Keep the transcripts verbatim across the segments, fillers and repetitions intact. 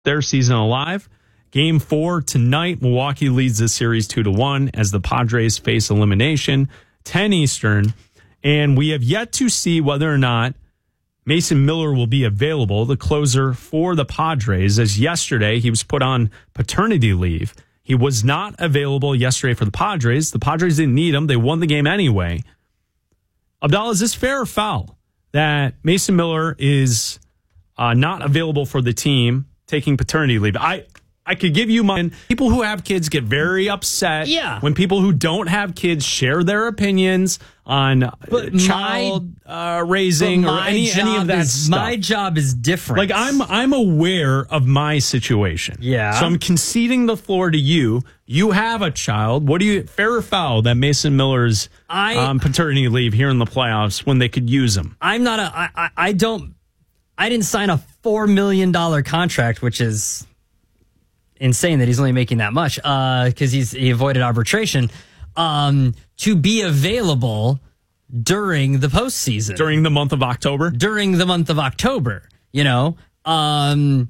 their season alive. Game four tonight, Milwaukee leads the series two to one as the Padres face elimination, ten Eastern. And we have yet to see whether or not Mason Miller will be available, the closer for the Padres, as yesterday he was put on paternity leave. He was not available yesterday for the Padres. The Padres didn't need him. They won the game anyway. Abdallah, is this fair or foul that Mason Miller is uh, not available for the team, taking paternity leave? I I could give you my... People who have kids get very upset yeah. when people who don't have kids share their opinions on but child my, uh, raising or any, any of that is, stuff. My job is different. Like, I'm I'm aware of my situation. Yeah. So I'm conceding the floor to you. You have a child. What do you... Fair or foul that Mason Miller's I, um, paternity leave here in the playoffs when they could use him? I'm not a... I, I, I don't... I didn't sign a four million dollars contract, which is... insane that he's only making that much because uh, he's he avoided arbitration um, to be available during the postseason, during the month of October. During the month of October, you know, um,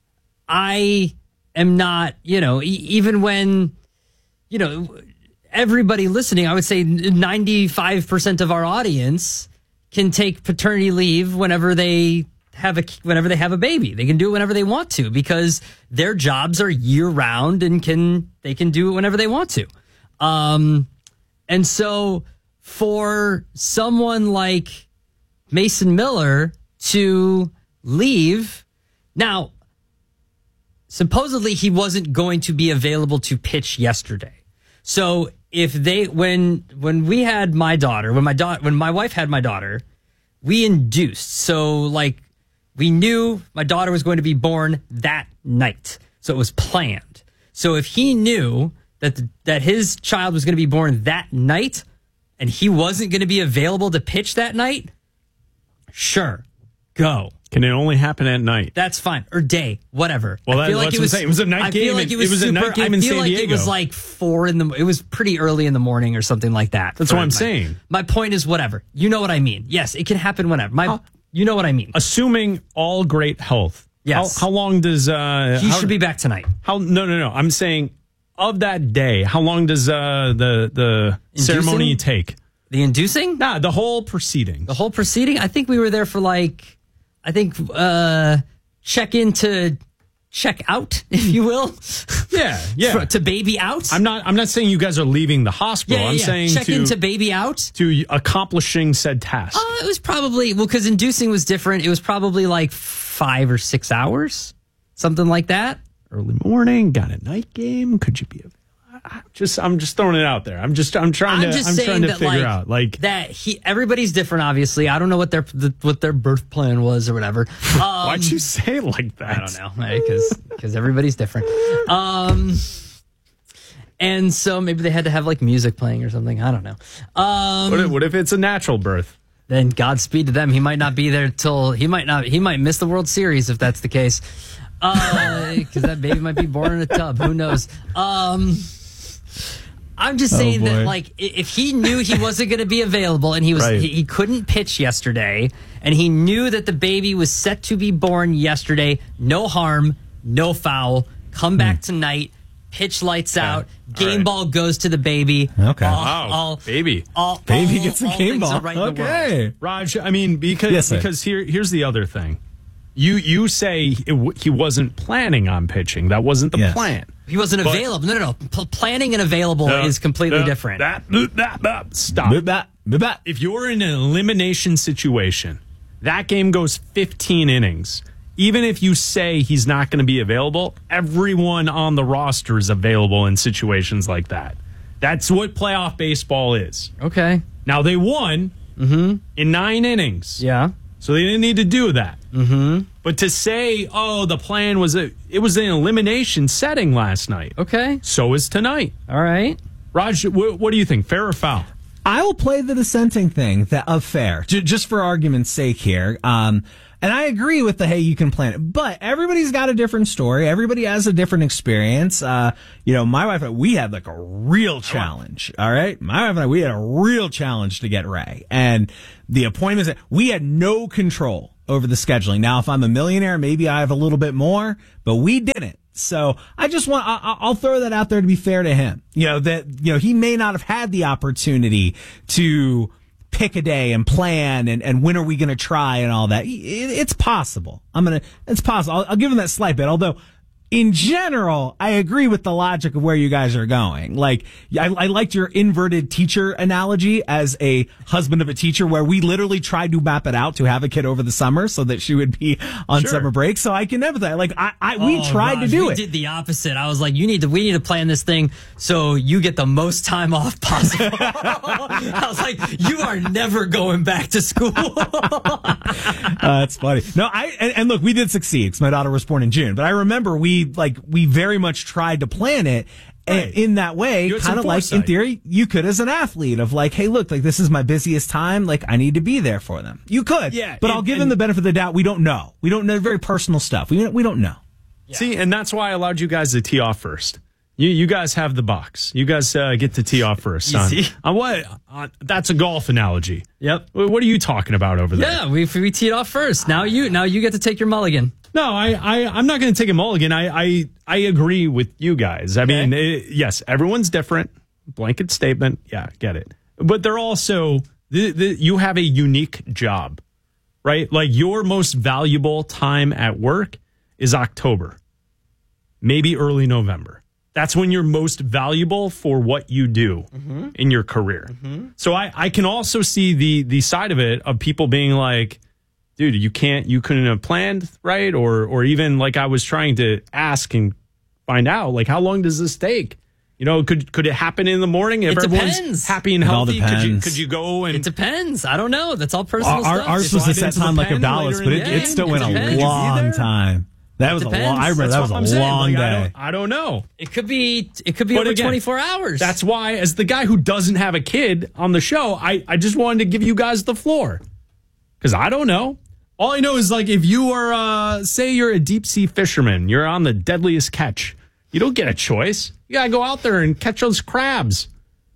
I am not, you know, e- even when, you know, everybody listening, I would say ninety-five percent of our audience can take paternity leave whenever they. have a whenever they have a baby. They can do it whenever they want to because their jobs are year round and can they can do it whenever they want to. Um, and so for someone like Mason Miller to leave, now supposedly he wasn't going to be available to pitch yesterday. So if they when when we had my daughter, when my daughter when my wife had my daughter, we induced. So like we knew my daughter was going to be born that night. So it was planned. So if he knew that the, that his child was going to be born that night and he wasn't going to be available to pitch that night, sure, go. Can it only happen at night? That's fine. Or day, whatever. Well, I feel that, like that's it was, what I'm saying. It was a night I game. Feel like it was, it was super, a night game I in feel San like Diego. It was like four in the. It was pretty early in the morning or something like that. That's what I'm saying. My point is, whatever. You know what I mean? Yes, it can happen whenever. My, Huh. you know what I mean? Assuming all great health. Yes. How, how long does uh? He how, should be back tonight. How? No, no, no. I'm saying of that day. How long does uh the the Inducing? ceremony take? The inducing? Nah, the whole proceeding. The whole proceeding? I think we were there for like, I think, uh, check in to check out, if you will. Yeah, yeah. For, to baby out? I'm not. I'm not saying you guys are leaving the hospital. Yeah, yeah, I'm yeah. saying check to, in to baby out. to accomplishing said task. Oh, it was probably well because inducing was different. It was probably like five or six hours, something like that. Early morning, got a night game. Could you be? A, I, just, I'm just throwing it out there. I'm just, I'm trying I'm to, just I'm saying trying to that, figure like, out like that. He, everybody's different, obviously. I don't know what their the, what their birth plan was or whatever. Um, Why'd you say it like that? I don't know, because because everybody's different. Um, and so maybe they had to have like music playing or something. I don't know. Um, What if, what if it's a natural birth? Then Godspeed to them. He might not be there till he might not. He might miss the World Series if that's the case. Because uh, that baby might be born in a tub. Who knows? Um, I'm just saying Oh, that, boy. like, if he knew he wasn't going to be available and he was Right. he, he couldn't pitch yesterday, and he knew that the baby was set to be born yesterday, no harm, no foul. Come back tonight. Pitch lights out. Game right. ball goes to the baby. Okay. All, Wow, all, baby. all, Baby all- gets a all game things are ball. right in the world. Okay. Raj, I mean, because Yes, sir. because here here's the other thing. You you say it w- he wasn't planning on pitching. That wasn't the Yes. plan. He wasn't But- available. No, no, no. P- planning and available Uh, is completely uh, different. That, that, that, stop. Boop, bap, boop, bap. If you're in an elimination situation, that game goes fifteen innings. Even if you say he's not going to be available, everyone on the roster is available in situations like that. That's what playoff baseball is. Okay. Now, they won in nine innings. Yeah. So they didn't need to do that. Mm-hmm. But to say, oh, the plan was a, it was an elimination setting last night. Okay. So is tonight. All right. Raj, wh- what do you think? Fair or foul? I will play the dissenting thing that of fair, j- just for argument's sake here. Um, and I agree with the, hey, you can plan it, but everybody's got a different story. Everybody has a different experience. Uh, you know, my wife and I, we had like a real challenge. All right. My wife and I, we had a real challenge to get Ray, and the appointments, we had no control over the scheduling. Now, if I'm a millionaire, maybe I have a little bit more, but we didn't. So I just want, I, I'll throw that out there to be fair to him. You know, that, you know, he may not have had the opportunity to pick a day and plan and, and when are we going to try and all that. It, it's possible. I'm going to, it's possible. I'll, I'll give him that slight bit. Although in general, I agree with the logic of where you guys are going. Like, I, I liked your inverted teacher analogy as a husband of a teacher, where we literally tried to map it out to have a kid over the summer so that she would be on Sure. summer break. So I can empathize. Like, I, I we Oh, tried Raj, to do we it. did the opposite. I was like, you need to, we need to plan this thing so you get the most time off possible. I was like, you are never going back to school. Uh, that's funny. No, I and, and look, we did succeed because my daughter was born in June. But I remember we like we very much tried to plan it Right. and in that way, You had some kind of like in foresight. theory, you could as an athlete of like, hey, look, like this is my busiest time. Like I need to be there for them. You could, Yeah, But and- I'll give and- them the benefit of the doubt. We don't know. We don't know very personal stuff. We we don't know. See, and that's why I allowed you guys to tee off first. You you guys have the box. You guys uh, get to tee off first. Son. Easy. On what? On, that's a golf analogy. Yep. Wh- What are you talking about over there? Yeah, we we teed off first. Now you now you get to take your mulligan. No, I, I, I'm not going to take a mulligan. I, I, I agree with you guys. I mean, it, yes, everyone's different. Blanket statement. Yeah, get it. But they're also, the, the, you have a unique job, right? Like your most valuable time at work is October, maybe early November. That's when you're most valuable for what you do mm-hmm. in your career. Mm-hmm. So I, I can also see the, the side of it of people being like, dude, you can't, you couldn't have planned, right? Or, or even like I was trying to ask and find out, like, how long does this take? You know, could could it happen in the morning if It everyone's depends. happy and It all healthy? Could you depends. could you go and It depends. I don't know. That's all personal Our, stuff. ours It's was slide a set into the time like pen of Dallas, later but in it, the it game? still It went a depends. long Either? time. That was a depends. long. I remember That's that was what I'm a saying. long Like, I day. don't, I don't know. It could be it could be But over again, twenty-four hours. That's why, as the guy who doesn't have a kid on the show, I, I just wanted to give you guys the floor. Because I don't know. All I know is, like, if you are, uh, say you're a deep sea fisherman, you're on the deadliest catch, you don't get a choice. You got to go out there and catch those crabs.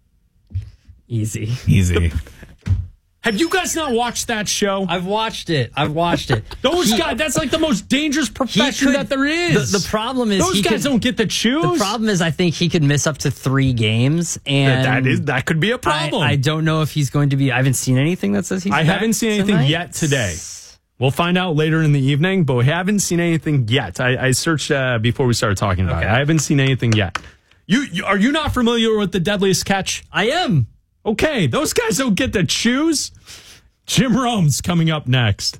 easy. Easy. Have you guys not watched that show? I've watched it. I've watched it. Those He- guys, that's like the most dangerous he profession could- that there is. The, the problem is Those he guys could, don't get to choose. The problem is I think he could miss up to three games, and that, that is that could be a I, problem. I don't know if he's going to be. I haven't seen anything that says he's. I back haven't seen anything tonight. yet today. We'll find out later in the evening, but we haven't seen anything yet. I, I searched uh, before we started talking about Okay. it. I haven't seen anything yet. You, you are you not familiar with the Deadliest Catch? I am. Okay, those guys don't get to choose. Jim Rome's coming up next.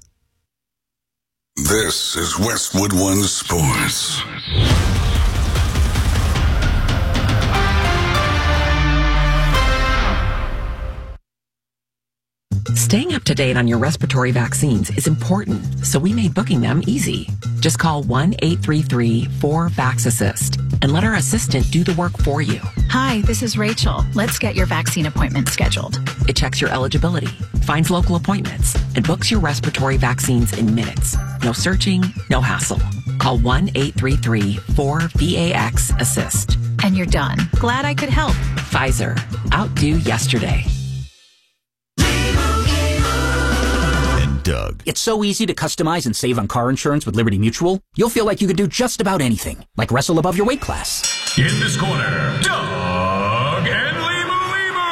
This is Westwood One Sports. Staying up to date on your respiratory vaccines is important, so we made booking them easy. Just call one eight three three four VAX-ASSIST and let our assistant do the work for you. Hi, this is Rachel. Let's get your vaccine appointment scheduled. It checks your eligibility, finds local appointments, and books your respiratory vaccines in minutes. No searching, no hassle. Call one eight three three four VAX-ASSIST. And you're done. Glad I could help. Pfizer. Outdo yesterday. Doug. It's so easy to customize and save on car insurance with Liberty Mutual. You'll feel like you could do just about anything, like wrestle above your weight class. In this corner, Doug and Limu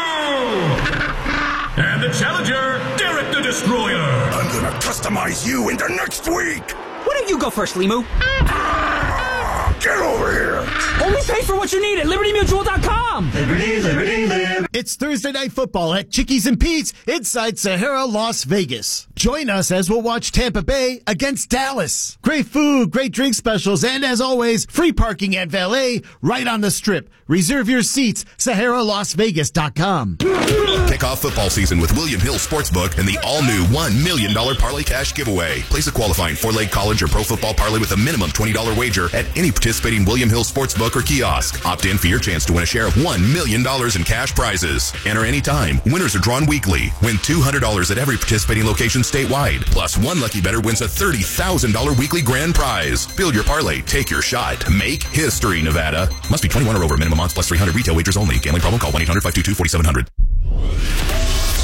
Limu. And the challenger, Derek the Destroyer. I'm gonna customize you into next week. Why don't you go first, Limu? Get over here. Only pay for what you need at Liberty Mutual dot com. Liberty, Liberty, Liberty. It's Thursday Night Football at Chickies and Pete's inside Sahara, Las Vegas. Join us as we'll watch Tampa Bay against Dallas. Great food, great drink specials, and as always, free parking at valet right on the strip. Reserve your seats, Sahara Las Vegas dot com. Kick off football season with William Hill Sportsbook and the all-new one million dollars Parlay Cash giveaway. Place a qualifying four-leg college or pro football parlay with a minimum twenty dollars wager at any participating William Hill Sportsbook or kiosk. Opt in for your chance to win a share of one million dollars in cash prizes. Enter anytime. Winners are drawn weekly. Win two hundred dollars at every participating location statewide. Plus, one lucky bettor wins a thirty thousand dollars weekly grand prize. Build your parlay. Take your shot. Make history, Nevada. Must be twenty-one or over. Minimum odds plus three hundred. Retail wagers only. Gambling problem? Call one eight hundred five two two four seven zero zero.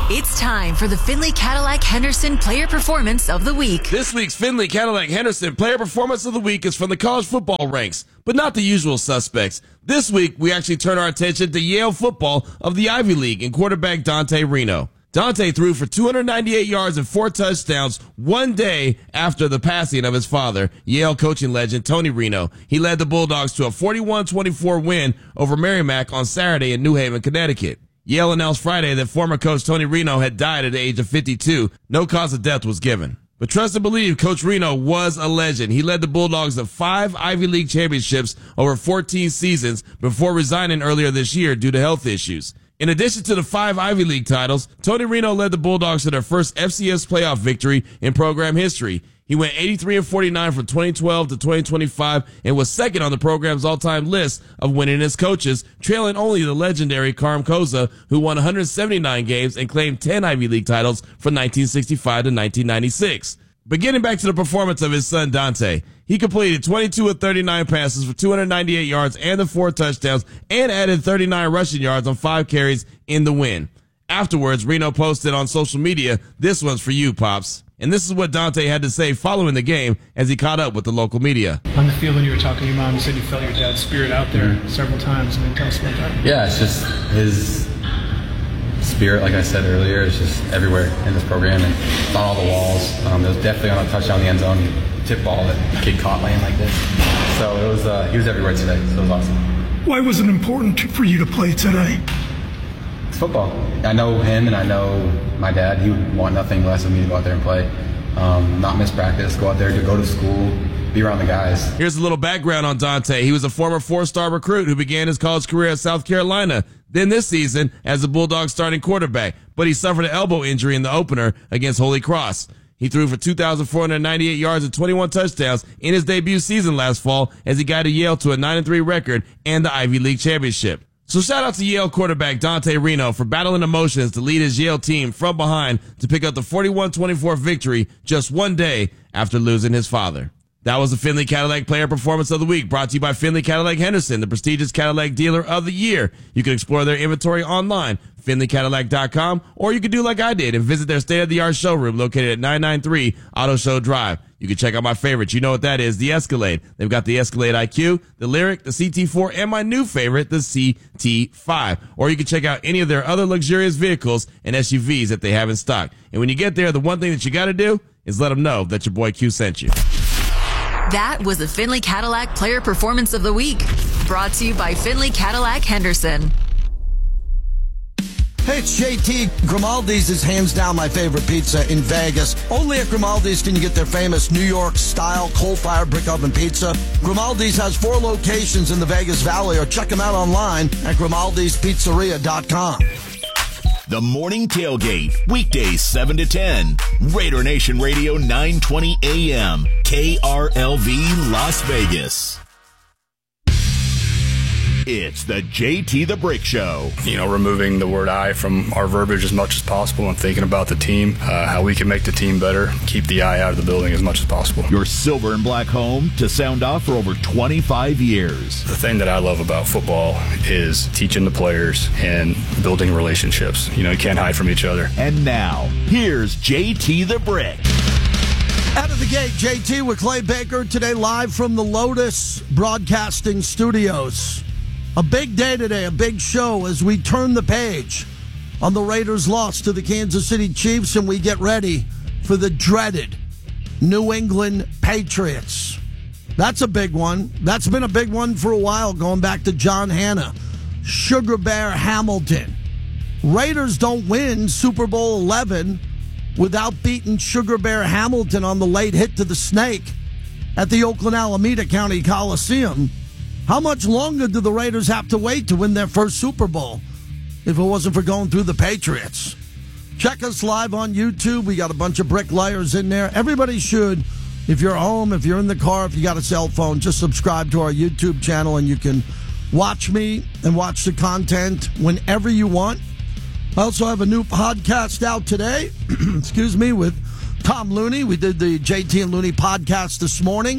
It's time for the Findlay Cadillac Henderson Player Performance of the Week. This week's Findlay Cadillac Henderson Player Performance of the Week is from the college football ranks, but not the usual suspects. This week, we actually turn our attention to Yale football of the Ivy League and quarterback Dante Reno. Dante threw for two hundred ninety-eight yards and four touchdowns one day after the passing of his father, Yale coaching legend Tony Reno. He led the Bulldogs to a forty-one twenty-four win over Merrimack on Saturday in New Haven, Connecticut. Yale announced Friday that former coach Tony Reno had died at the age of fifty-two. No cause of death was given. But trust and believe, Coach Reno was a legend. He led the Bulldogs to five Ivy League championships over fourteen seasons before resigning earlier this year due to health issues. In addition to the five Ivy League titles, Tony Reno led the Bulldogs to their first F C S playoff victory in program history. He went eighty-three and forty-nine from twenty twelve to twenty twenty-five and was second on the program's all-time list of winningest coaches, trailing only the legendary Karam Koza, who won one hundred seventy-nine games and claimed ten Ivy League titles from nineteen sixty-five to nineteen ninety-six. But getting back to the performance of his son Dante, he completed twenty-two of thirty-nine passes for two hundred ninety-eight yards and the four touchdowns and added thirty-nine rushing yards on five carries in the win. Afterwards, Reno posted on social media, "This one's for you, Pops." And this is what Dante had to say following the game as he caught up with the local media. On the field when you were talking to your mom, you said you felt your dad's spirit out there mm-hmm. several times. I mean, tell us about that. Yeah, it's just his spirit, like I said earlier, is just everywhere in this program and it's on all the walls. Um, it was definitely on a touchdown in the end zone, tip ball that the kid caught laying like this. So it was, uh, he was everywhere today, so it was awesome. Why was it important for you to play today? It's football. I know him and I know my dad. He would want nothing less of me to go out there and play. Um, not miss practice, go out there to go to school, be around the guys. Here's a little background on Dante. He was a former four-star recruit who began his college career at South Carolina, then this season as the Bulldogs starting quarterback, but he suffered an elbow injury in the opener against Holy Cross. He threw for two thousand four hundred ninety-eight yards and twenty-one touchdowns in his debut season last fall as he guided Yale to a nine and three record and the Ivy League championship. So shout out to Yale quarterback Dante Reno for battling emotions to lead his Yale team from behind to pick up the forty-one twenty-four victory just one day after losing his father. That was the Findlay Cadillac Player Performance of the Week, brought to you by Findlay Cadillac Henderson, the prestigious Cadillac dealer of the year. You can explore their inventory online, Findlay Cadillac dot com, or you can do like I did and visit their state-of-the-art showroom located at nine ninety-three Auto Show Drive. You can check out my favorites. You know what that is, the Escalade. They've got the Escalade I Q, the Lyriq, the C T four, and my new favorite, the C T five. Or you can check out any of their other luxurious vehicles and S U Vs that they have in stock. And when you get there, the one thing that you got to do is let them know that your boy Q sent you. That was the Findlay Cadillac Player Performance of the Week, brought to you by Findlay Cadillac Henderson. Hey, it's J T. Grimaldi's is hands down my favorite pizza in Vegas. Only at Grimaldi's can you get their famous New York-style coal-fired brick oven pizza. Grimaldi's has four locations in the Vegas Valley, or check them out online at grimaldis pizzeria dot com. The Morning Tailgate, weekdays seven to ten. Raider Nation Radio nine twenty A M, K R L V Las Vegas. It's the J T the Brick Show. You know, removing the word I from our verbiage as much as possible and thinking about the team, uh, how we can make the team better, keep the I out of the building as much as possible. Your silver and black home to sound off for over twenty-five years. The thing that I love about football is teaching the players and building relationships. You know, you can't hide from each other. And now, here's J T the Brick. Out of the gate, J T with Clay Baker today live from the Lotus Broadcasting Studios. A big day today, a big show as we turn the page on the Raiders' loss to the Kansas City Chiefs and we get ready for the dreaded New England Patriots. That's a big one. That's been a big one for a while, going back to John Hanna, Sugar Bear Hamilton. Raiders don't win Super Bowl eleven without beating Sugar Bear Hamilton on the late hit to the snake at the Oakland Alameda County Coliseum. How much longer do the Raiders have to wait to win their first Super Bowl if it wasn't for going through the Patriots? Check us live on YouTube. We got a bunch of bricklayers in there. Everybody should, if you're home, if you're in the car, if you got a cell phone, just subscribe to our YouTube channel and you can watch me and watch the content whenever you want. I also have a new podcast out today, excuse me, with Tom Looney. We did the J T and Looney podcast this morning.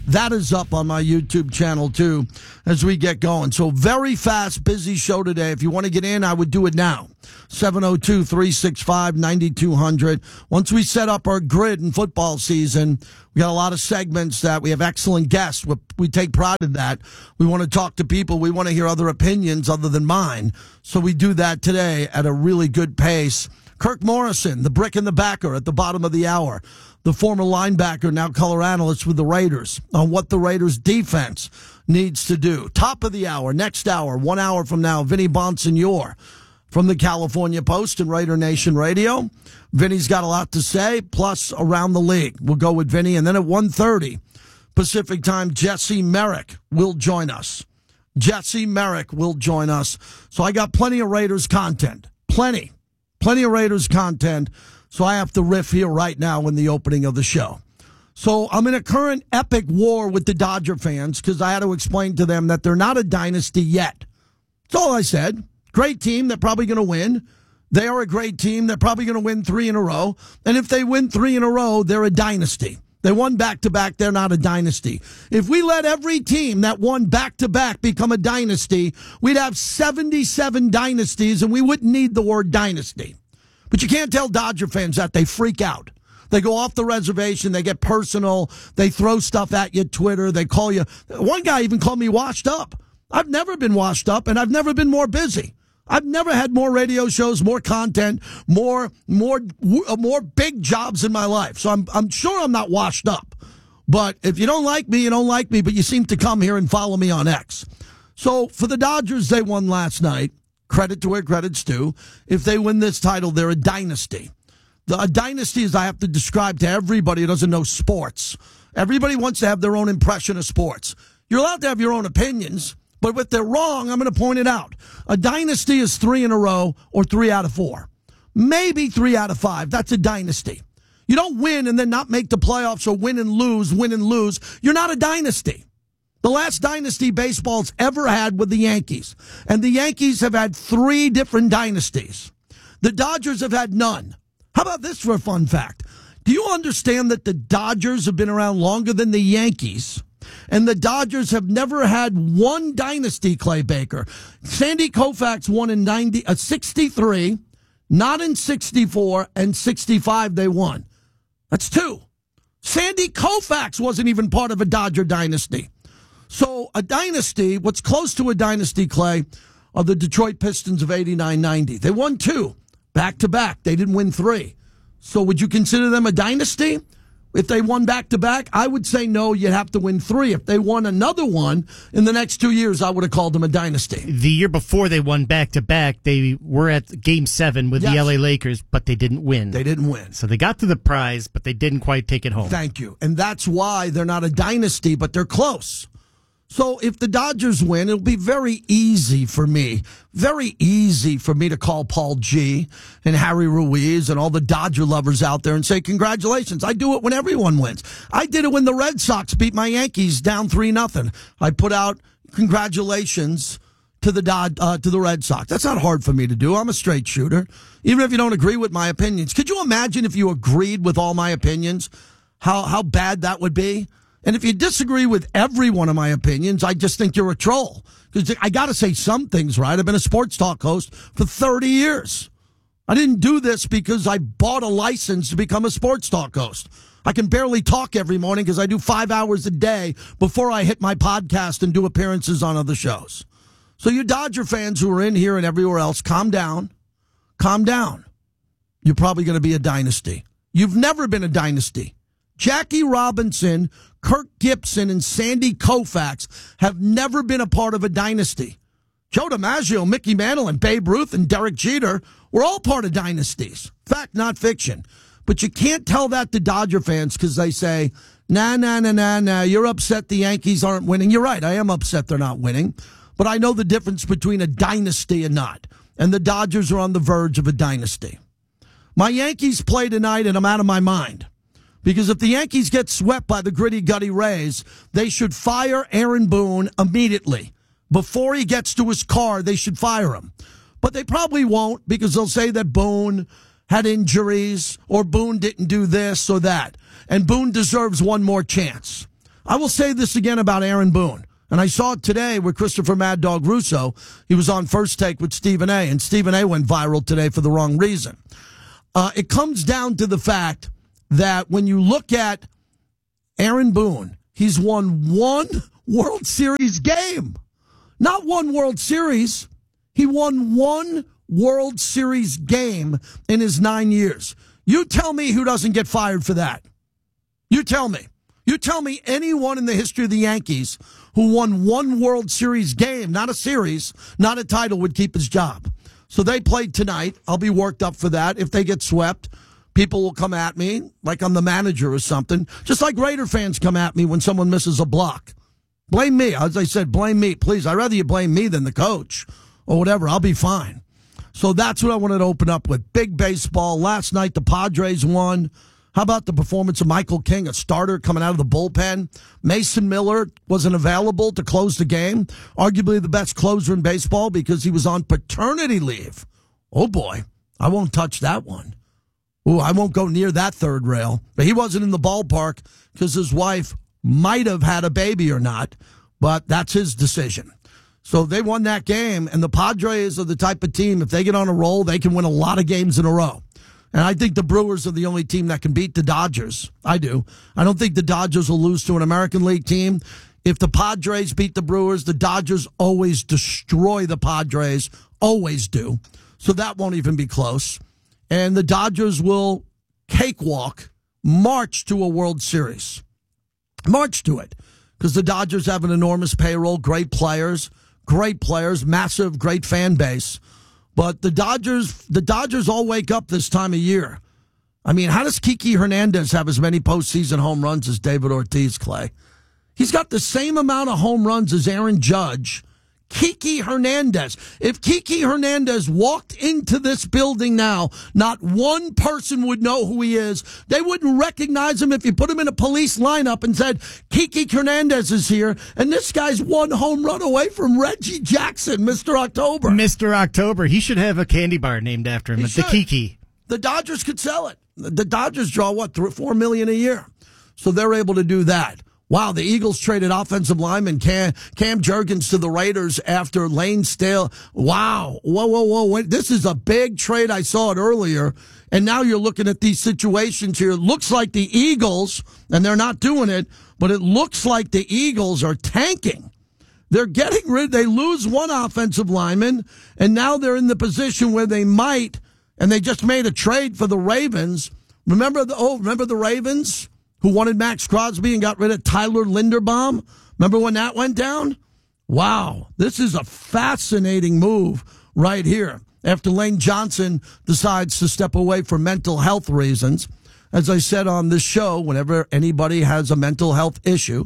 That is up on my YouTube channel, too, as we get going. So very fast, busy show today. If you want to get in, I would do it now. seven oh two, three six five, nine two hundred. Once we set up our grid in football season, we got a lot of segments that we have excellent guests. We, we take pride in that. We want to talk to people. We want to hear other opinions other than mine. So we do that today at a really good pace. Kirk Morrison, the brick and the backer at the bottom of the hour. The former linebacker, now color analyst with the Raiders, on what the Raiders defense needs to do. Top of the hour, next hour, one hour from now, Vinny Bonsignore from the California Post and Raider Nation Radio. Vinny's got a lot to say, plus around the league. We'll go with Vinny. And then at one thirty Pacific time, Jesse Merrick will join us. Jesse Merrick will join us. So I got plenty of Raiders content. Plenty. Plenty of Raiders content. So I have to riff here right now in the opening of the show. So I'm in a current epic war with the Dodger fans because I had to explain to them that they're not a dynasty yet. That's all I said. Great team. They're probably going to win. They are a great team. They're probably going to win three in a row. And if they win three in a row, they're a dynasty. They won back-to-back. They're not a dynasty. If we let every team that won back-to-back become a dynasty, we'd have seventy-seven dynasties, and we wouldn't need the word dynasty. But you can't tell Dodger fans that. They freak out. They go off the reservation. They get personal. They throw stuff at you, Twitter. They call you. One guy even called me washed up. I've never been washed up, and I've never been more busy. I've never had more radio shows, more content, more more more big jobs in my life. So I'm I'm sure I'm not washed up. But if you don't like me, you don't like me, but you seem to come here and follow me on X. So for the Dodgers, they won last night. Credit to where credit's due. If they win this title, they're a dynasty. The, a dynasty is I have to describe to everybody who doesn't know sports. Everybody wants to have their own impression of sports. You're allowed to have your own opinions, but if they're wrong, I'm going to point it out. A dynasty is three in a row or three out of four. Maybe three out of five. That's a dynasty. You don't win and then not make the playoffs or win and lose, win and lose. You're not a dynasty. The last dynasty baseball's ever had with the Yankees. And the Yankees have had three different dynasties. The Dodgers have had none. How about this for a fun fact? Do you understand that the Dodgers have been around longer than the Yankees? And the Dodgers have never had one dynasty, Clay Baker. Sandy Koufax won in ninety, uh, sixty-three, not in sixty-four, and sixty-five they won. That's two. Sandy Koufax wasn't even part of a Dodger dynasty. So a dynasty, what's close to a dynasty, Clay, are the Detroit Pistons of eighty-nine ninety. They won two, back-to-back. They didn't win three. So would you consider them a dynasty? If they won back-to-back, I would say no, you'd have to win three. If they won another one in the next two years, I would have called them a dynasty. The year before they won back-to-back, they were at Game seven with yes. the L A Lakers, but they didn't win. They didn't win. So they got to the prize, but they didn't quite take it home. Thank you. And that's why they're not a dynasty, but they're close. So if the Dodgers win, it'll be very easy for me, very easy for me to call Paul G. and Harry Ruiz and all the Dodger lovers out there and say, congratulations. I do it when everyone wins. I did it when the Red Sox beat my Yankees down three nothing. I put out congratulations to the Dod, uh, to the Red Sox. That's not hard for me to do. I'm a straight shooter, even if you don't agree with my opinions. Could you imagine if you agreed with all my opinions, how, how bad that would be? And if you disagree with every one of my opinions, I just think you're a troll. Because I got to say some things right. I've been a sports talk host for thirty years. I didn't do this because I bought a license to become a sports talk host. I can barely talk every morning because I do five hours a day before I hit my podcast and do appearances on other shows. So you Dodger fans who are in here and everywhere else, calm down. Calm down. You're probably going to be a dynasty. You've never been a dynasty. Jackie Robinson, Kirk Gibson, and Sandy Koufax have never been a part of a dynasty. Joe DiMaggio, Mickey Mantle, and Babe Ruth, and Derek Jeter were all part of dynasties. Fact, not fiction. But you can't tell that to Dodger fans because they say, nah, nah, nah, nah, nah, you're upset the Yankees aren't winning. You're right, I am upset they're not winning. But I know the difference between a dynasty and not. And the Dodgers are on the verge of a dynasty. My Yankees play tonight, and I'm out of my mind. Because if the Yankees get swept by the gritty, gutty Rays, they should fire Aaron Boone immediately. Before he gets to his car, they should fire him. But they probably won't because they'll say that Boone had injuries or Boone didn't do this or that. And Boone deserves one more chance. I will say this again about Aaron Boone. And I saw it today with Christopher Mad Dog Russo. He was on First Take with Stephen A. And Stephen A. went viral today for the wrong reason. Uh, it comes down to the fact that when you look at Aaron Boone, he's won one World Series game. Not one World Series. He won one World Series game in his nine years. You tell me who doesn't get fired for that. You tell me. You tell me anyone in the history of the Yankees who won one World Series game, not a series, not a title, would keep his job. So they played tonight. I'll be worked up for that. If they get swept, people will come at me like I'm the manager or something. Just like Raider fans come at me when someone misses a block. Blame me. As I said, blame me, please. I'd rather you blame me than the coach or whatever. I'll be fine. So that's what I wanted to open up with. Big baseball. Last night, the Padres won. How about the performance of Michael King, a starter coming out of the bullpen? Mason Miller wasn't available to close the game. Arguably the best closer in baseball because he was on paternity leave. Oh, boy. I won't touch that one. Ooh, I won't go near that third rail. But he wasn't in the ballpark because his wife might have had a baby or not. But that's his decision. So they won that game. And the Padres are the type of team, if they get on a roll, they can win a lot of games in a row. And I think the Brewers are the only team that can beat the Dodgers. I do. I don't think the Dodgers will lose to an American League team. If the Padres beat the Brewers, the Dodgers always destroy the Padres. Always do. So that won't even be close. And the Dodgers will cakewalk, march to a World Series. March to it. Because the Dodgers have an enormous payroll, great players, great players, massive, great fan base. But the Dodgers, the Dodgers all wake up this time of year. I mean, how does Kiki Hernandez have as many postseason home runs as David Ortiz, Clay? He's got the same amount of home runs as Aaron Judge. Kiki Hernandez. If Kiki Hernandez walked into this building now, not one person would know who he is. They wouldn't recognize him if you put him in a police lineup and said, Kiki Hernandez is here, and this guy's one home run away from Reggie Jackson, Mister October. Mister October. He should have a candy bar named after him. The Kiki. The Dodgers could sell it. The Dodgers draw, what, three, four million a year? So they're able to do that. Wow, the Eagles traded offensive lineman Cam, Cam Jurgens to the Raiders after Lane Stale. Wow. Whoa, whoa, whoa. This is a big trade. I saw it earlier. And now you're looking at these situations here. It looks like the Eagles, and they're not doing it, but it looks like the Eagles are tanking. They're getting rid, they lose one offensive lineman, and now they're in the position where they might, and they just made a trade for the Ravens. Remember the, oh, remember the Ravens? Who wanted Max Crosby and got rid of Tyler Linderbaum? Remember when that went down? Wow, this is a fascinating move right here. After Lane Johnson decides to step away for mental health reasons. As I said on this show, whenever anybody has a mental health issue,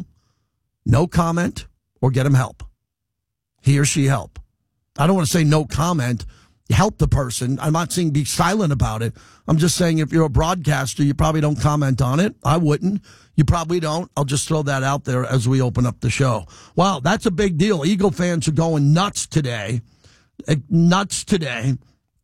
no comment or get him help. He or she help. I don't want to say no comment. Help the person. I'm not saying be silent about it. I'm just saying if you're a broadcaster, you probably don't comment on it. I wouldn't. You probably don't. I'll just throw that out there as we open up the show. Wow, that's a big deal. Eagle fans are going nuts today. Nuts today.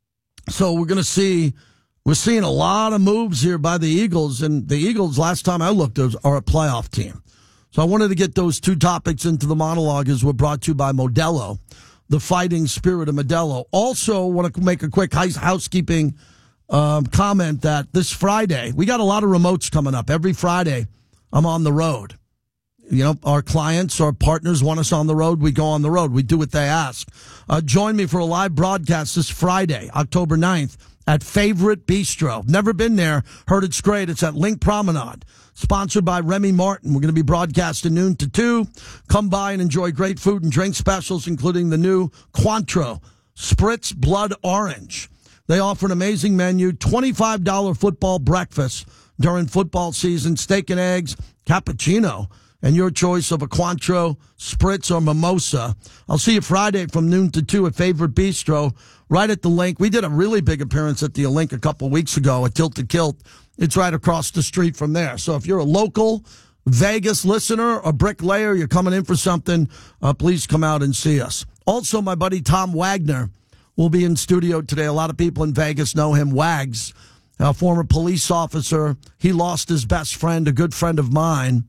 So we're going to see, we're seeing a lot of moves here by the Eagles. And the Eagles, last time I looked, are a playoff team. So I wanted to get those two topics into the monologue as we're brought to you by Modelo. The fighting spirit of Modelo. Also, want to make a quick housekeeping um, comment that this Friday, we got a lot of remotes coming up. Every Friday, I'm on the road. You know, our clients, our partners want us on the road. We go on the road. We do what they ask. Uh, join me for a live broadcast this Friday, October ninth, at Favorite Bistro. Never been there. Heard it's great. It's at Link Promenade. Sponsored by Remy Martin. We're going to be broadcasting noon to two. Come by and enjoy great food and drink specials, including the new Cointreau Spritz Blood Orange. They offer an amazing menu, twenty-five dollars football breakfast during football season, steak and eggs, cappuccino, and your choice of a Cointreau, Spritz, or Mimosa. I'll see you Friday from noon to two at Favorite Bistro, right at the Link. We did a really big appearance at the Link a couple weeks ago at Tilted Kilt. It's right across the street from there. So if you're a local Vegas listener or bricklayer, you're coming in for something, uh, please come out and see us. Also, my buddy Tom Wagner will be in studio today. A lot of people in Vegas know him, Wags, a former police officer. He lost his best friend, a good friend of mine,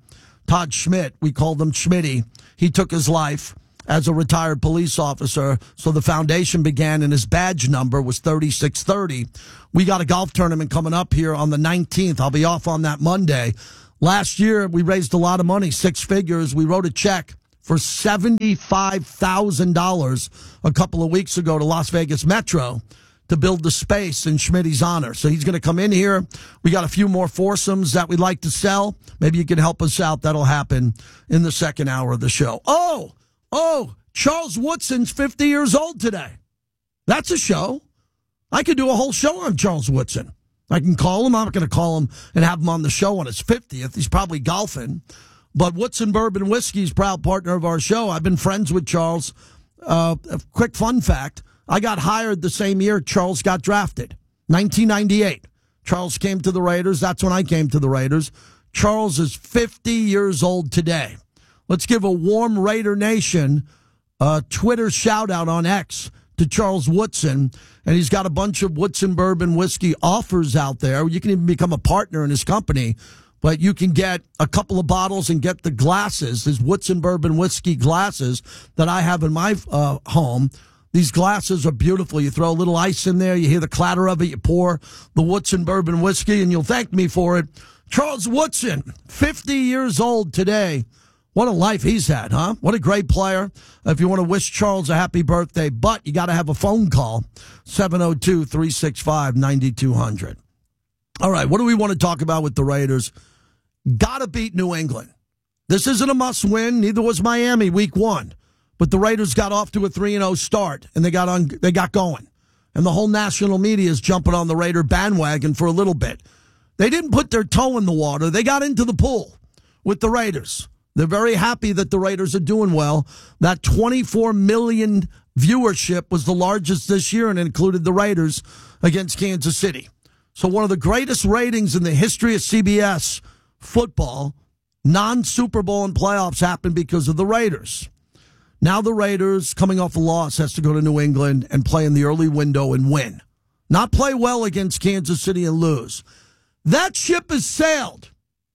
Todd Schmidt. We called him Schmitty. He took his life as a retired police officer, so the foundation began, and his badge number was thirty-six thirty. We got a golf tournament coming up here on the nineteenth. I'll be off on that Monday. Last year, we raised a lot of money, six figures. We wrote a check for seventy-five thousand dollars a couple of weeks ago to Las Vegas Metro to build the space in Schmitty's honor. So he's going to come in here. We got a few more foursomes that we'd like to sell. Maybe you can help us out. That'll happen in the second hour of the show. Oh, oh, Charles Woodson's fifty years old today. That's a show. I could do a whole show on Charles Woodson. I can call him. I'm not going to call him and have him on the show on his fiftieth. He's probably golfing. But Woodson Bourbon Whiskey's proud partner of our show. I've been friends with Charles. Uh, a quick fun fact. I got hired the same year Charles got drafted, nineteen ninety-eight. Charles came to the Raiders. That's when I came to the Raiders. Charles is fifty years old today. Let's give a warm Raider Nation uh, Twitter shout-out on X to Charles Woodson. And he's got a bunch of Woodson Bourbon Whiskey offers out there. You can even become a partner in his company. But you can get a couple of bottles and get the glasses, his Woodson Bourbon Whiskey glasses that I have in my uh, home. These glasses are beautiful. You throw a little ice in there, you hear the clatter of it, you pour the Woodson Bourbon Whiskey, and you'll thank me for it. Charles Woodson, fifty years old today. What a life he's had, huh? What a great player. If you want to wish Charles a happy birthday, but you got to have a phone call, seven oh two, three six five, nine two hundred. All right, what do we want to talk about with the Raiders? Got to beat New England. This isn't a must-win. Neither was Miami week one. But the Raiders got off to a three and oh start, and they got on. They got going. And the whole national media is jumping on the Raider bandwagon for a little bit. They didn't put their toe in the water. They got into the pool with the Raiders. They're very happy that the Raiders are doing well. That twenty-four million viewership was the largest this year, and it included the Raiders against Kansas City. So one of the greatest ratings in the history of C B S football, non-Super Bowl and playoffs happened because of the Raiders. Now the Raiders, coming off a loss, has to go to New England and play in the early window and win. Not play well against Kansas City and lose. That ship has sailed.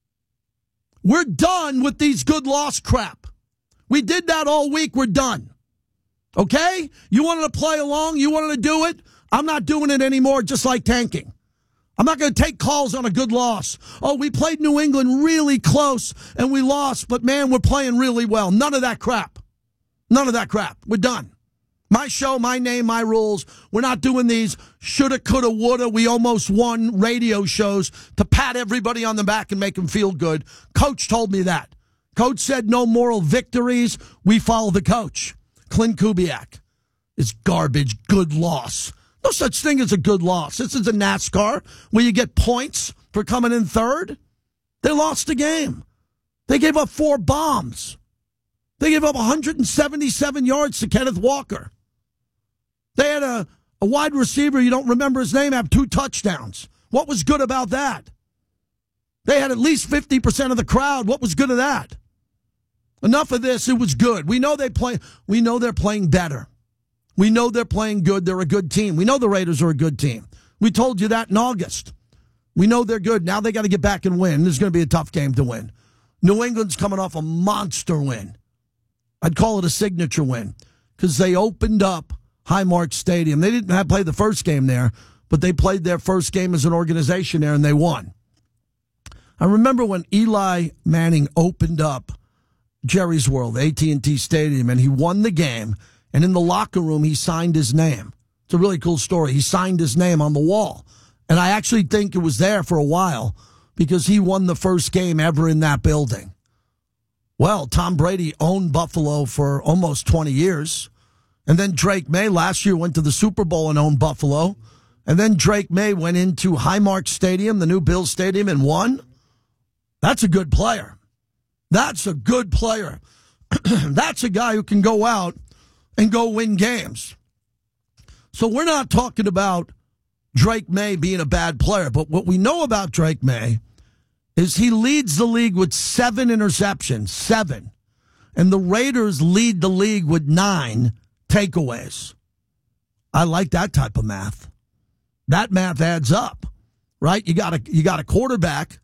We're done with these good loss crap. We did that all week. We're done. Okay? You wanted to play along? You wanted to do it? I'm not doing it anymore, just like tanking. I'm not going to take calls on a good loss. Oh, we played New England really close and we lost, but man, we're playing really well. None of that crap. None of that crap. We're done. My show, my name, my rules. We're not doing these shoulda, coulda, woulda, we almost won radio shows to pat everybody on the back and make them feel good. Coach told me that. Coach said no moral victories. We follow the coach. Clint Kubiak. It's garbage. Good loss. No such thing as a good loss. This is a NASCAR where you get points for coming in third. They lost the game. They gave up four bombs. They gave up one hundred seventy-seven yards to Kenneth Walker. They had a, a wide receiver, you don't remember his name, have two touchdowns. What was good about that? They had at least fifty percent of the crowd. What was good of that? Enough of this. It was good. We know they play. We know they're playing better. We know they're playing good. They're a good team. We know the Raiders are a good team. We told you that in August. We know they're good. Now they got to get back and win. This is going to be a tough game to win. New England's coming off a monster win. I'd call it a signature win because they opened up Highmark Stadium. They didn't have play the first game there, but they played their first game as an organization there, and they won. I remember when Eli Manning opened up Jerry's World, A T and T Stadium, and he won the game, and in the locker room, he signed his name. It's a really cool story. He signed his name on the wall, and I actually think it was there for a while because he won the first game ever in that building. Well, Tom Brady owned Buffalo for almost twenty years. And then Drake May last year went to the Super Bowl and owned Buffalo. And then Drake May went into Highmark Stadium, the new Bills Stadium, and won. That's a good player. That's a good player. That's a guy who can go out and go win games. So we're not talking about Drake May being a bad player. But what we know about Drake May is he leads the league with seven interceptions, seven. And the Raiders lead the league with nine takeaways. I like that type of math. That math adds up, right? You got a, you got a quarterback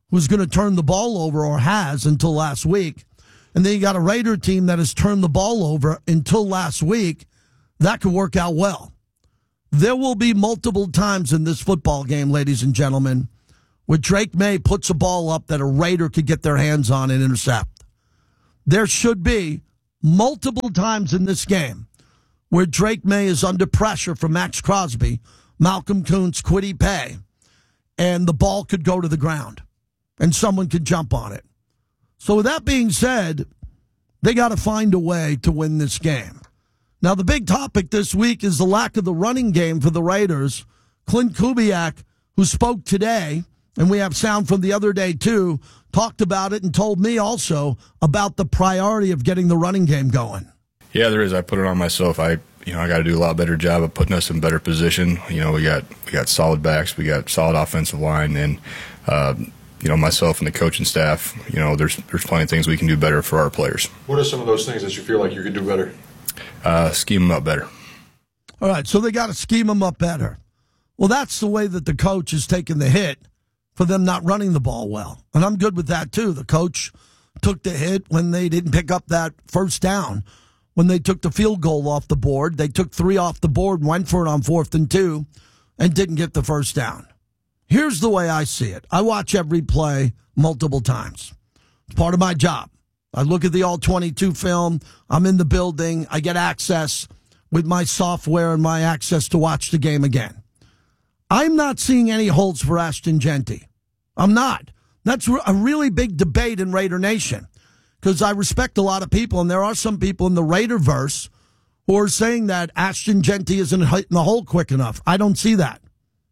who's going to turn the ball over or has until last week. And then you got a Raider team that has turned the ball over until last week. That could work out well. There will be multiple times in this football game, ladies and gentlemen, where Drake May puts a ball up that a Raider could get their hands on and intercept. There should be multiple times in this game where Drake May is under pressure from Max Crosby, Malcolm Kuntz, Kwity Paye, and the ball could go to the ground and someone could jump on it. So with that being said, they got to find a way to win this game. Now, the big topic this week is the lack of the running game for the Raiders. Clint Kubiak, who spoke today, and we have sound from the other day too, talked about it and told me also about the priority of getting the running game going. Yeah, there is. I put it on myself. I, you know, I got to do a lot better job of putting us in better position. You know, we got we got solid backs, we got solid offensive line, and uh, you know, myself and the coaching staff. You know, there's there's plenty of things we can do better for our players. What are some of those things that you feel like you could do better? Uh, scheme them up better. All right, so they got to scheme them up better. Well, that's the way that the coach is taking the hit for them not running the ball well. And I'm good with that, too. The coach took the hit when they didn't pick up that first down. When they took the field goal off the board, they took three off the board and went for it on fourth and two and didn't get the first down. Here's the way I see it. I watch every play multiple times. It's part of my job. I look at the all twenty-two film. I'm in the building. I get access with my software and my access to watch the game again. I'm not seeing any holes for Ashton Jeanty. I'm not. That's a really big debate in Raider Nation because I respect a lot of people, and there are some people in the Raiderverse who are saying that Ashton Jeanty isn't hitting the hole quick enough. I don't see that.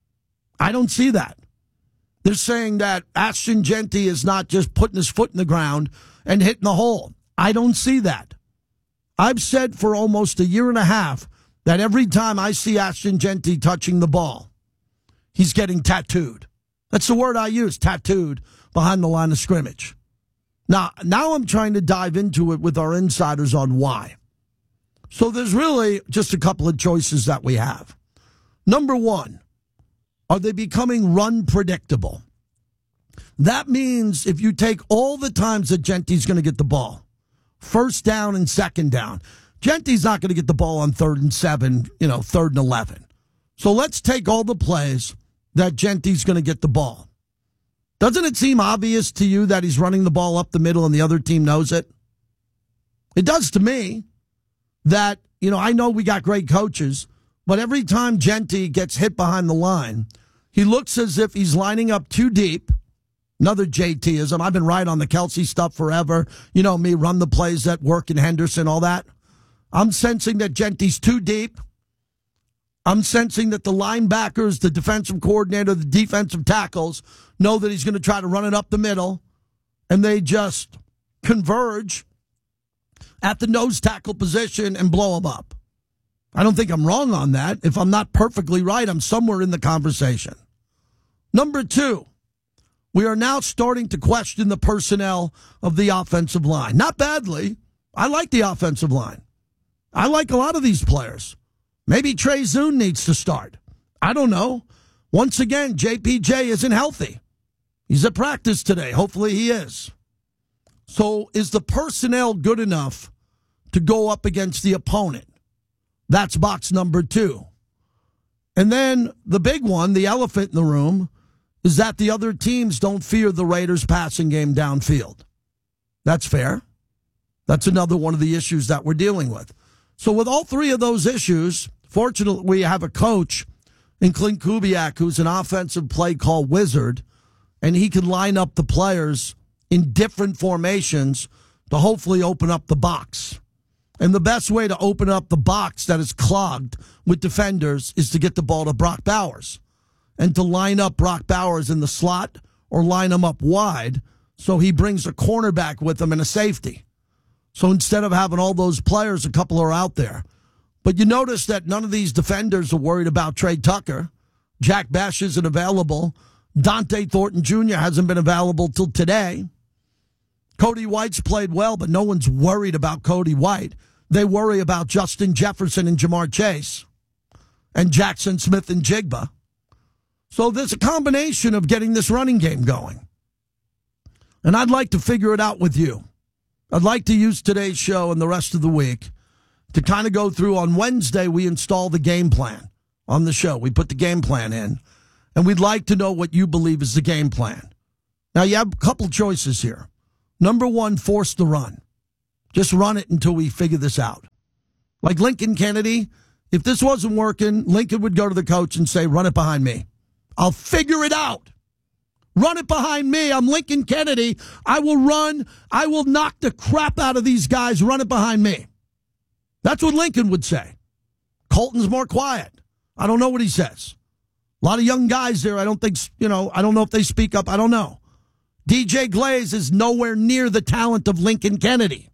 I don't see that. They're saying that Ashton Jeanty is not just putting his foot in the ground and hitting the hole. I don't see that. I've said for almost a year and a half that every time I see Ashton Jeanty touching the ball, he's getting tattooed. That's the word I use, tattooed, behind the line of scrimmage. Now, now I'm trying to dive into it with our insiders on why. So there's really just a couple of choices that we have. Number one, are they becoming run predictable? That means if you take all the times that Jeanty's going to get the ball, first down and second down, Jeanty's not going to get the ball on third and seven, you know, third and eleven. So let's take all the plays that Jeanty's going to get the ball. Doesn't it seem obvious to you that he's running the ball up the middle and the other team knows it? It does to me. That, you know, I know we got great coaches, but every time Jeanty gets hit behind the line, he looks as if he's lining up too deep. Another J T-ism. I've been right on the Kelsey stuff forever. You know me, run the plays that work in Henderson, all that. I'm sensing that Jeanty's too deep. I'm sensing that the linebackers, the defensive coordinator, the defensive tackles know that he's going to try to run it up the middle, and they just converge at the nose tackle position and blow him up. I don't think I'm wrong on that. If I'm not perfectly right, I'm somewhere in the conversation. Number two, we are now starting to question the personnel of the offensive line. Not badly. I like the offensive line. I like a lot of these players. Maybe Trey Zune needs to start. I don't know. Once again, J P J isn't healthy. He's at practice today. Hopefully he is. So is the personnel good enough to go up against the opponent? That's box number two. And then the big one, the elephant in the room, is that the other teams don't fear the Raiders' passing game downfield. That's fair. That's another one of the issues that we're dealing with. So with all three of those issues, fortunately we have a coach in Clint Kubiak who's an offensive play call wizard, and he can line up the players in different formations to hopefully open up the box. And the best way to open up the box that is clogged with defenders is to get the ball to Brock Bowers and to line up Brock Bowers in the slot or line him up wide so he brings a cornerback with him and a safety. So instead of having all those players, a couple are out there. But you notice that none of these defenders are worried about Trey Tucker. Jack Bash isn't available. Dante Thornton Junior hasn't been available till today. Cody White's played well, but no one's worried about Cody White. They worry about Justin Jefferson and Jamar Chase and Jackson Smith and Jigba. So there's a combination of getting this running game going. And I'd like to figure it out with you. I'd like to use today's show and the rest of the week to kind of go through. On Wednesday, we install the game plan on the show. We put the game plan in, and we'd like to know what you believe is the game plan. Now, you have a couple choices here. Number one, force the run. Just run it until we figure this out. Like Lincoln Kennedy, if this wasn't working, Lincoln would go to the coach and say, run it behind me. I'll figure it out. Run it behind me. I'm Lincoln Kennedy. I will run. I will knock the crap out of these guys. Run it behind me. That's what Lincoln would say. Colton's more quiet. I don't know what he says. A lot of young guys there. I don't think, you know, I don't know if they speak up. I don't know. D J Glaze is nowhere near the talent of Lincoln Kennedy.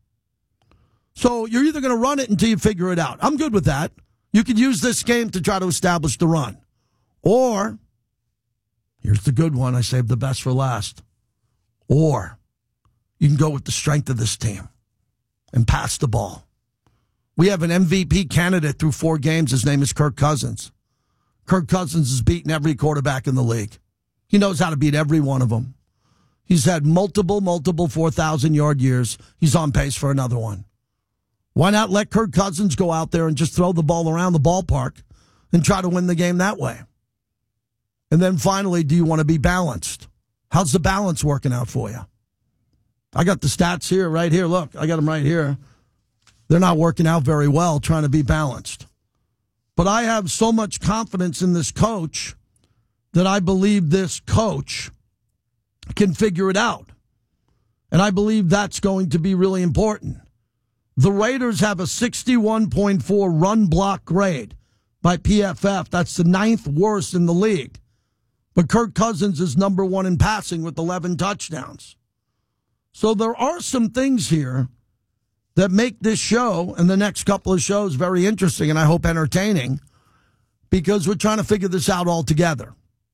So you're either going to run it until you figure it out. I'm good with that. You could use this game to try to establish the run. Or, here's the good one. I saved the best for last. Or you can go with the strength of this team and pass the ball. We have an M V P candidate through four games. His name is Kirk Cousins. Kirk Cousins has beaten every quarterback in the league. He knows how to beat every one of them. He's had multiple, multiple four thousand yard years. He's on pace for another one. Why not let Kirk Cousins go out there and just throw the ball around the ballpark and try to win the game that way? And then finally, do you want to be balanced? How's the balance working out for you? I got the stats here, right here. Look, I got them right here. They're not working out very well trying to be balanced. But I have so much confidence in this coach that I believe this coach can figure it out. And I believe that's going to be really important. The Raiders have a sixty-one point four run block grade by P F F. That's the ninth worst in the league. But Kirk Cousins is number one in passing with eleven touchdowns. So there are some things here that make this show and the next couple of shows very interesting and I hope entertaining because we're trying to figure this out all together.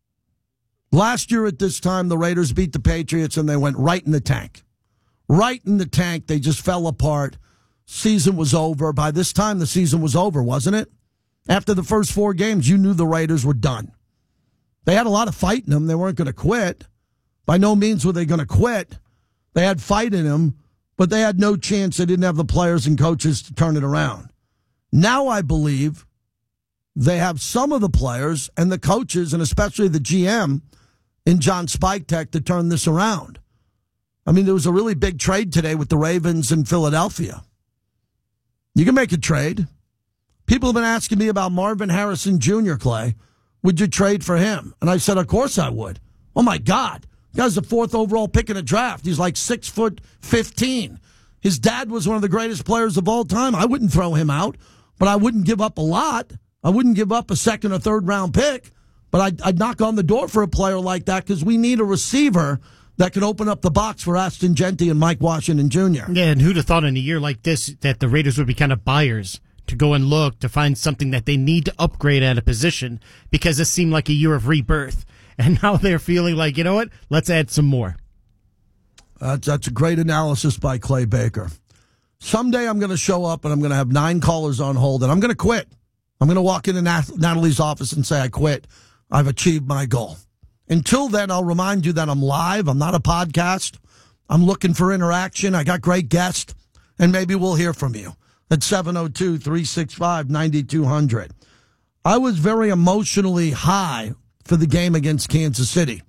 Last year at this time, the Raiders beat the Patriots and they went right in the tank. Right in the tank. They just fell apart. Season was over. By this time, the season was over, wasn't it? After the first four games, you knew the Raiders were done. They had a lot of fight in them. They weren't going to quit. By no means were they going to quit. They had fight in them, but they had no chance. They didn't have the players and coaches to turn it around. Now I believe they have some of the players and the coaches, and especially the G M in John Spiketek, to turn this around. I mean, there was a really big trade today with the Ravens in Philadelphia. You can make a trade. People have been asking me about Marvin Harrison Junior, Clay. Would you trade for him? And I said, of course I would. Oh, my God. The guy's the fourth overall pick in a draft. He's like six foot fifteen. His dad was one of the greatest players of all time. I wouldn't throw him out, but I wouldn't give up a lot. I wouldn't give up a second or third round pick, but I'd, I'd knock on the door for a player like that because we need a receiver that can open up the box for Ashton Genty and Mike Washington Junior Yeah, and who'd have thought in a year like this that the Raiders would be kind of buyers to go and look to find something that they need to upgrade at a position because this seemed like a year of rebirth. And now they're feeling like, you know what, let's add some more. That's, that's a great analysis by Clay Baker. Someday I'm going to show up and I'm going to have nine callers on hold and I'm going to quit. I'm going to walk into Nat- Natalie's office and say, I quit. I've achieved my goal. Until then, I'll remind you that I'm live. I'm not a podcast. I'm looking for interaction. I got great guests, and maybe we'll hear from you at seven oh two, three six five, nine two zero zero. I was very emotionally high for the game against Kansas City.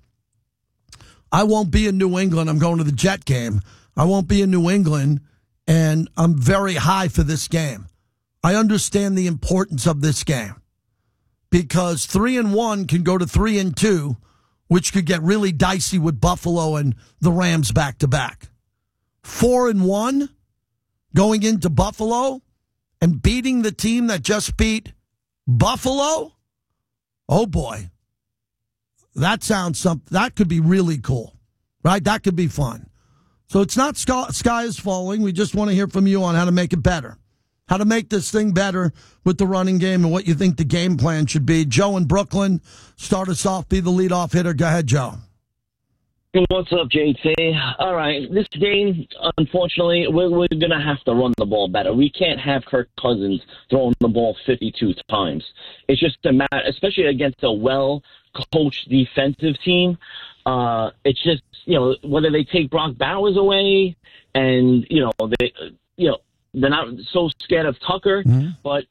I won't be in New England. I'm going to the Jet game. I won't be in New England, and I'm very high for this game. I understand the importance of this game because three and one can go to three and two, which could get really dicey with Buffalo and the Rams back to back. Four and one going into Buffalo and beating the team that just beat Buffalo. Oh boy. That sounds something that could be really cool, right? That could be fun. So it's not sky, sky is falling. We just want to hear from you on how to make it better, how to make this thing better with the running game and what you think the game plan should be. Joe in Brooklyn, start us off, be the leadoff hitter. Go ahead, Joe. What's up, J T? All right, this game, unfortunately, we're, we're going to have to run the ball better. We can't have Kirk Cousins throwing the ball fifty-two times. It's just a matter, especially against a well-coached defensive team. Uh, it's just, you know, whether they take Brock Bowers away and, you know, they, you know, they're not so scared of Tucker, mm-hmm. but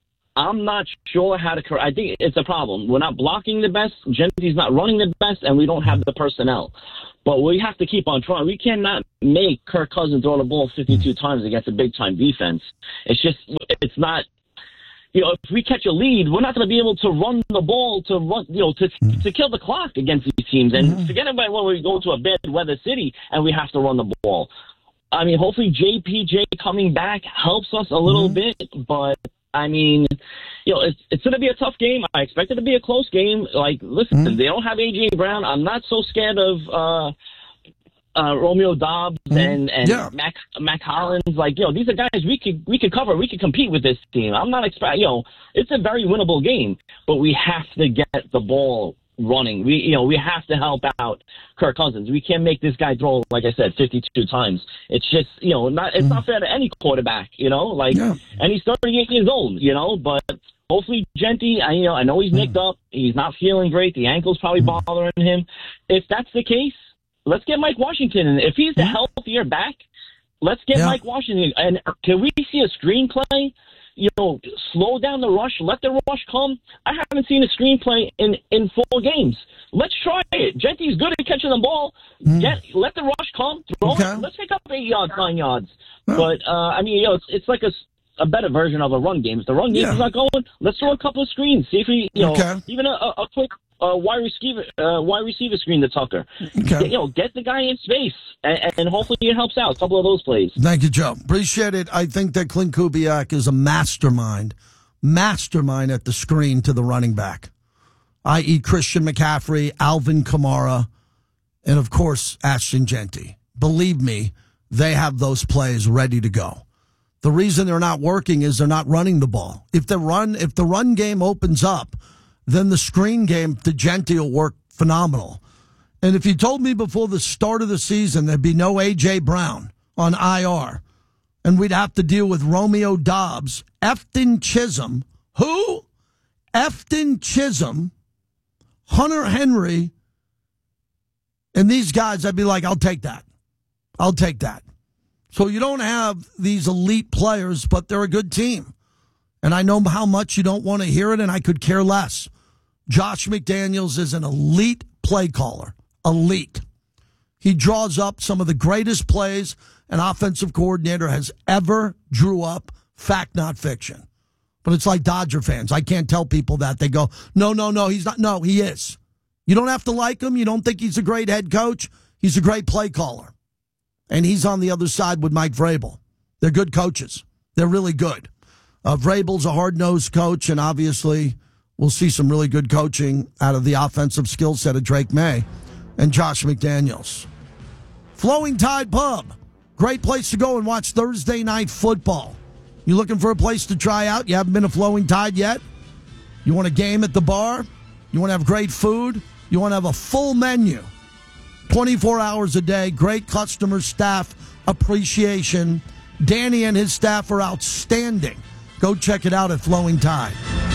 I'm not sure how to correct. I think it's a problem. We're not blocking the best. Genty's not running the best, and we don't have the personnel. But we have to keep on trying. We cannot make Kirk Cousins throw the ball fifty-two times against a big-time defense. It's just, it's not, you know, if we catch a lead, we're not going to be able to run the ball to run, you know, to to kill the clock against these teams. And mm-hmm. forget about when we go to a bad weather city and we have to run the ball. I mean, hopefully J P J coming back helps us a little mm-hmm. bit, but I mean, you know, it's it's going to be a tough game. I expect it to be a close game. Like, listen, mm-hmm. they don't have A J Brown. I'm not so scared of uh, uh, Romeo Doubs mm-hmm. and and yeah. Mac Mac Hollins. Like, you know, these are guys we could we could cover. We could compete with this team. I'm not expect. You know, it's a very winnable game, but we have to get the ball running. We, you know, we have to help out Kirk Cousins. We can't make this guy throw, like I said, fifty-two times. It's just, you know, not it's mm. not fair to any quarterback, you know, like, yeah. and he's thirty-eight years old, you know, but hopefully Genty, I, you know, I know he's nicked mm. up. He's not feeling great. The ankle's probably mm. bothering him. If that's the case, let's get Mike Washington. And if he's the healthier back, let's get yeah. Mike Washington. And can we see a screenplay? You know, slow down the rush. Let the rush come. I haven't seen a screenplay in, in four games. Let's try it. Genty's good at catching the ball. Mm. Get let the rush come. Throw okay. it. Let's pick up eight yards, nine yards. Oh. But uh, I mean, you know, it's, it's like a, a better version of a run game. If the run game yeah. is not going, let's throw a couple of screens. See if we, you know, okay. even a, a quick uh, wide receiver, uh, wide receiver screen to Tucker. Okay. You know, get the guy in space, and, and hopefully it helps out. A couple of those plays. Thank you, Joe. Appreciate it. I think that Clint Kubiak is a mastermind, mastermind at the screen to the running back, that is. Christian McCaffrey, Alvin Kamara, and of course Ashton Genty. Believe me, they have those plays ready to go. The reason they're not working is they're not running the ball. If the run, if the run game opens up, then the screen game to Genty will work phenomenal. And if you told me before the start of the season there'd be no A J Brown on I R, and we'd have to deal with Romeo Doubs, Efton Chisholm, who? Efton Chisholm, Hunter Henry, and these guys, I'd be like, I'll take that. I'll take that. So you don't have these elite players, but they're a good team. And I know how much you don't want to hear it, and I could care less. Josh McDaniels is an elite play caller. Elite. He draws up some of the greatest plays an offensive coordinator has ever drew up. Fact, not fiction. But it's like Dodger fans. I can't tell people that. They go, no, no, no, he's not. No, he is. You don't have to like him. You don't think he's a great head coach. He's a great play caller. And he's on the other side with Mike Vrabel. They're good coaches. They're really good. Uh, Vrabel's a hard-nosed coach, and obviously we'll see some really good coaching out of the offensive skill set of Drake May and Josh McDaniels. Flowing Tide Pub. Great place to go and watch Thursday night football. You looking for a place to try out? You haven't been to Flowing Tide yet? You want a game at the bar? You want to have great food? You want to have a full menu? twenty-four hours a day, great customer staff appreciation. Danny and his staff are outstanding. Go check it out at Flowing Tide.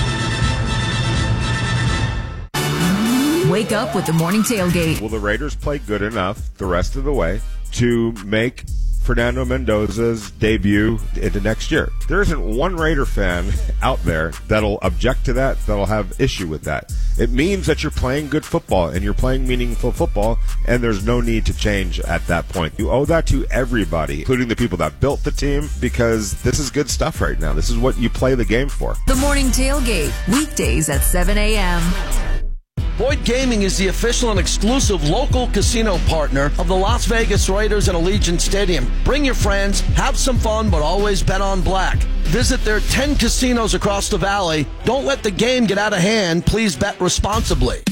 Wake up with the morning tailgate. Will the Raiders play good enough the rest of the way to make Fernando Mendoza's debut into next year? There isn't one Raider fan out there that'll object to that, that'll have issue with that. It means that you're playing good football and you're playing meaningful football, and there's no need to change at that point. You owe that to everybody, including the people that built the team, because this is good stuff right now. This is what you play the game for. The morning tailgate, weekdays at seven a.m. Boyd Gaming is the official and exclusive local casino partner of the Las Vegas Raiders and Allegiant Stadium. Bring your friends, have some fun, but always bet on black. Visit their ten casinos across the valley. Don't let the game get out of hand. Please bet responsibly.